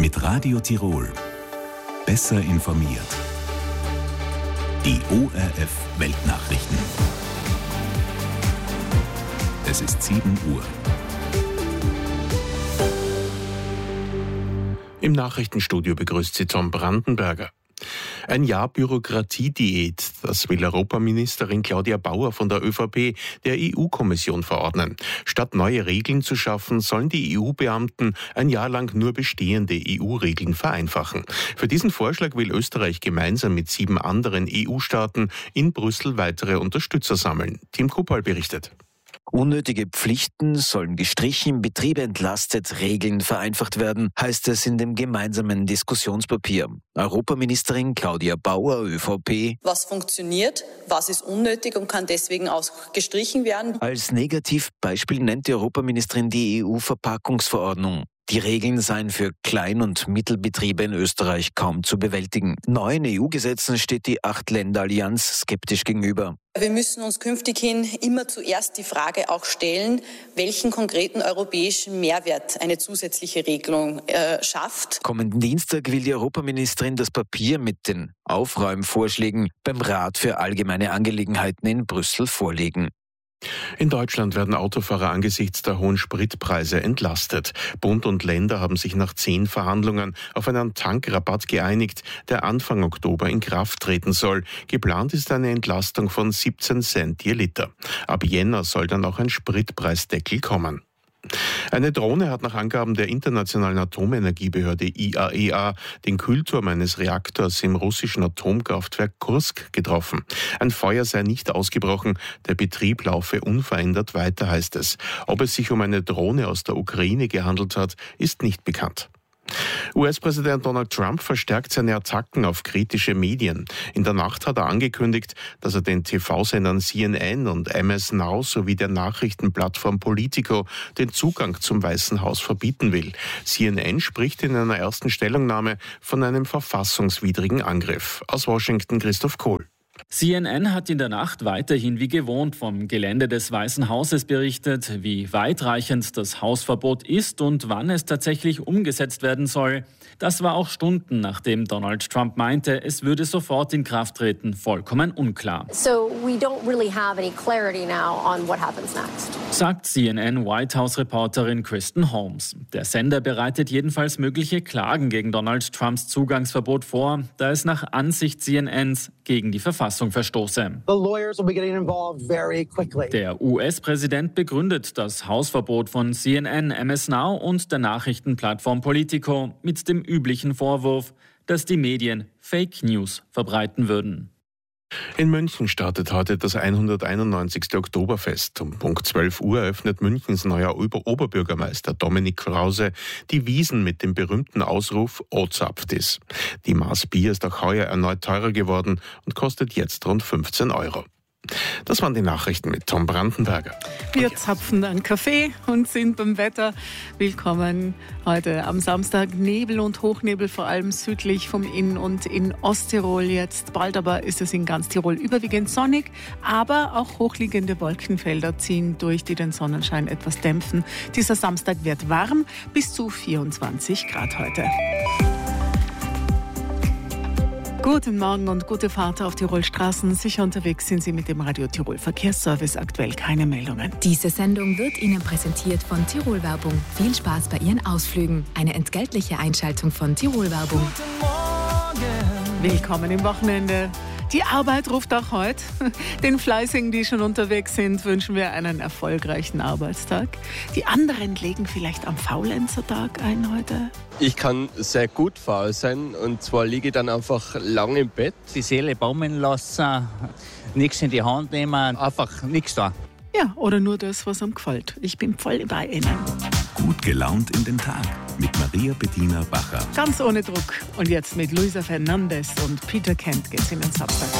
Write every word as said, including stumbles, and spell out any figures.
Mit Radio Tirol. Besser informiert. Die O R F Weltnachrichten. Es ist sieben Uhr. Im Nachrichtenstudio begrüßt Sie Tom Brandenberger. Ein Jahr Bürokratiediät, das will Europaministerin Claudia Bauer von der ÖVP der E U-Kommission verordnen. Statt neue Regeln zu schaffen, sollen die E U-Beamten ein Jahr lang nur bestehende E U-Regeln vereinfachen. Für diesen Vorschlag will Österreich gemeinsam mit sieben anderen E U-Staaten in Brüssel weitere Unterstützer sammeln. Tim Kuppal berichtet. Unnötige Pflichten sollen gestrichen, Betriebe entlastet, Regeln vereinfacht werden, heißt es in dem gemeinsamen Diskussionspapier. Europaministerin Claudia Bauer, ÖVP. Was funktioniert, was ist unnötig und kann deswegen auch gestrichen werden? Als Negativbeispiel nennt die Europaministerin die E U-Verpackungsverordnung. Die Regeln seien für Klein- und Mittelbetriebe in Österreich kaum zu bewältigen. Neuen E U-Gesetzen steht die Acht-Länder-Allianz skeptisch gegenüber. Wir müssen uns künftig hin immer zuerst die Frage auch stellen, welchen konkreten europäischen Mehrwert eine zusätzliche Regelung äh, schafft. Kommenden Dienstag will die Europaministerin das Papier mit den Aufräumvorschlägen beim Rat für allgemeine Angelegenheiten in Brüssel vorlegen. In Deutschland werden Autofahrer angesichts der hohen Spritpreise entlastet. Bund und Länder haben sich nach zehn Verhandlungen auf einen Tankrabatt geeinigt, der Anfang Oktober in Kraft treten soll. Geplant ist eine Entlastung von siebzehn Cent je Liter. Ab Jänner soll dann auch ein Spritpreisdeckel kommen. Eine Drohne hat nach Angaben der Internationalen Atomenergiebehörde I A E A den Kühlturm eines Reaktors im russischen Atomkraftwerk Kursk getroffen. Ein Feuer sei nicht ausgebrochen, der Betrieb laufe unverändert weiter, heißt es. Ob es sich um eine Drohne aus der Ukraine gehandelt hat, ist nicht bekannt. U S-Präsident Donald Trump verstärkt seine Attacken auf kritische Medien. In der Nacht hat er angekündigt, dass er den T V-Sendern C N N und M S Now sowie der Nachrichtenplattform Politico den Zugang zum Weißen Haus verbieten will. C N N spricht in einer ersten Stellungnahme von einem verfassungswidrigen Angriff. Aus Washington Christoph Kohl. C N N hat in der Nacht weiterhin wie gewohnt vom Gelände des Weißen Hauses berichtet, wie weitreichend das Hausverbot ist und wann es tatsächlich umgesetzt werden soll. Das war auch Stunden, nachdem Donald Trump meinte, es würde sofort in Kraft treten, vollkommen unklar. So we don't really have any clarity now on what happens next. Sagt C N N White House-Reporterin Kristen Holmes. Der Sender bereitet jedenfalls mögliche Klagen gegen Donald Trumps Zugangsverbot vor, da es nach Ansicht C N Ns gegen die Verfassung verstoße. Der U S-Präsident begründet das Hausverbot von C N N, M S Now und der Nachrichtenplattform Politico mit dem üblichen Vorwurf, dass die Medien Fake News verbreiten würden. In München startet heute das hunderteinundneunzigste Oktoberfest. Um Punkt zwölf Uhr eröffnet Münchens neuer Ober- Oberbürgermeister Dominik Krause die Wiesn mit dem berühmten Ausruf "O zapft is". Die Maß Bier ist auch heuer erneut teurer geworden und kostet jetzt rund fünfzehn Euro. Das waren die Nachrichten mit Tom Brandenberger. Wir zapfen einen Kaffee und sind beim Wetter. Willkommen heute am Samstag. Nebel und Hochnebel, vor allem südlich vom Inn und in Osttirol jetzt. Bald aber ist es in ganz Tirol überwiegend sonnig, aber auch hochliegende Wolkenfelder ziehen durch, die den Sonnenschein etwas dämpfen. Dieser Samstag wird warm, bis zu vierundzwanzig Grad heute. Guten Morgen und gute Fahrt auf Tirol-Straßen. Sicher unterwegs sind Sie mit dem Radio Tirol Verkehrsservice. Aktuell keine Meldungen. Diese Sendung wird Ihnen präsentiert von Tirol Werbung. Viel Spaß bei Ihren Ausflügen. Eine entgeltliche Einschaltung von Tirol Werbung. Willkommen im Wochenende. Die Arbeit ruft auch heute. Den Fleißigen, die schon unterwegs sind, wünschen wir einen erfolgreichen Arbeitstag. Die anderen legen vielleicht am Faulenzertag ein heute. Ich kann sehr gut faul sein und zwar liege ich dann einfach lang im Bett. Die Seele baumeln lassen, nichts in die Hand nehmen, einfach nichts da. Ja, oder nur das, was einem gefällt. Ich bin voll bei Ihnen. Gut gelaunt in den Tag mit Maria Bettina Bacher. Ganz ohne Druck. Und jetzt mit Luisa Fernandes und Peter Kent geht's in den Samstag.